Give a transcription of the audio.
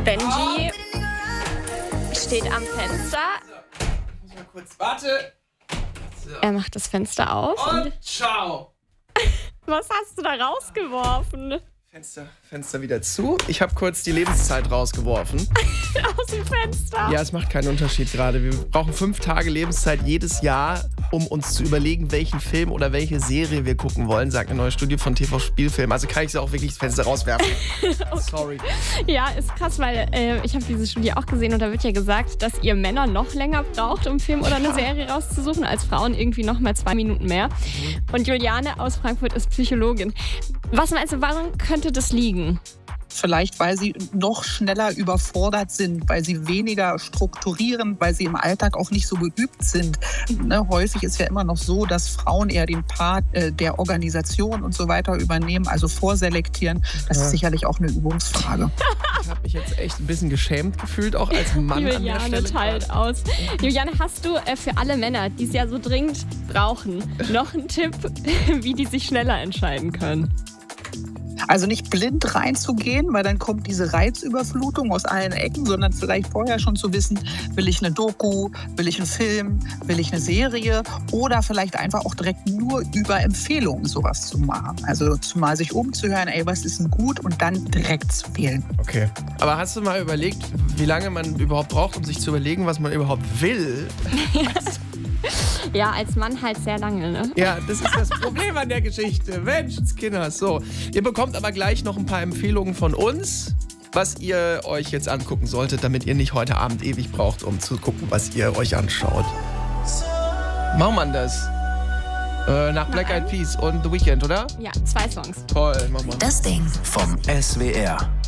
Benji steht am Fenster. Ich muss mal kurz, warte. So. Er macht das Fenster auf. Und ciao. Was hast du da rausgeworfen? Fenster wieder zu. Ich habe kurz die Lebenszeit rausgeworfen. Aus dem Fenster? Ja, es macht keinen Unterschied gerade. Wir brauchen 5 Tage Lebenszeit jedes Jahr, um uns zu überlegen, welchen Film oder welche Serie wir gucken wollen, sagt eine neue Studie von TV Spielfilm. Also kann ich sie auch wirklich das Fenster rauswerfen. Okay. Sorry. Ja, ist krass, weil ich habe diese Studie auch gesehen und da wird ja gesagt, dass ihr Männer noch länger braucht, um einen Film oder eine Serie rauszusuchen, als Frauen irgendwie noch mal 2 Minuten mehr. Und Juliane aus Frankfurt ist Psychologin. Was meinst du, warum könnte das liegen? Vielleicht, weil sie noch schneller überfordert sind, weil sie weniger strukturieren, weil sie im Alltag auch nicht so geübt sind. Ne, häufig ist ja immer noch so, dass Frauen eher den Part der Organisation und so weiter übernehmen, also vorselektieren. Das ist sicherlich auch eine Übungsfrage. Ich habe mich jetzt echt ein bisschen geschämt gefühlt, auch als Mann an der Stelle. Juliane teilt aus. Juliane, hast du für alle Männer, die es ja so dringend brauchen, noch einen Tipp, wie die sich schneller entscheiden können? Also nicht blind reinzugehen, weil dann kommt diese Reizüberflutung aus allen Ecken, sondern vielleicht vorher schon zu wissen, will ich eine Doku, will ich einen Film, will ich eine Serie oder vielleicht einfach auch direkt nur über Empfehlungen sowas zu machen. Also mal sich umzuhören, ey, was ist denn gut und dann direkt zu wählen. Okay. Aber hast du mal überlegt, wie lange man überhaupt braucht, um sich zu überlegen, was man überhaupt will? Ja, als Mann halt sehr lange, ne? Ja, das ist das Problem an der Geschichte. Menschenskinder. So, ihr bekommt aber gleich noch ein paar Empfehlungen von uns, was ihr euch jetzt angucken solltet, damit ihr nicht heute Abend ewig braucht, um zu gucken, was ihr euch anschaut. Machen wir das. Nach Black Eyed Peas und The Weeknd, oder? Ja, 2 Songs. Toll, machen wir. Das Ding vom SWR.